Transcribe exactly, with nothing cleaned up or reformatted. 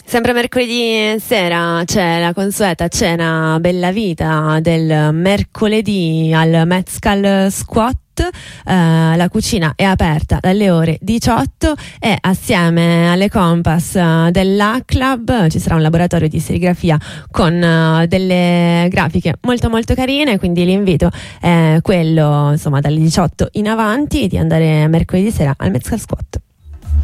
Sempre mercoledì sera c'è la consueta cena Bella Vita del mercoledì al Mezcal Squat. Uh, la cucina è aperta dalle ore diciotto e assieme alle Compass uh, dell'A Club ci sarà un laboratorio di serigrafia con uh, delle grafiche molto molto carine, quindi l'invito è quello, insomma, dalle diciotto in avanti di andare mercoledì sera al Mezcal Squat.